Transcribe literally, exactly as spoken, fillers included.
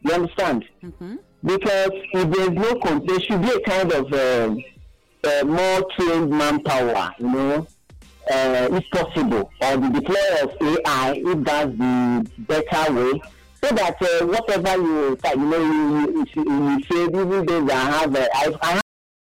You understand? Mm-hmm. Because if there's no, con- there should be a kind of uh, uh, more trained manpower, you know, uh, if possible, or the deploy of A I, if that's the better way, so that uh, whatever you, you know, you, you, you say, even though I have, uh, I, I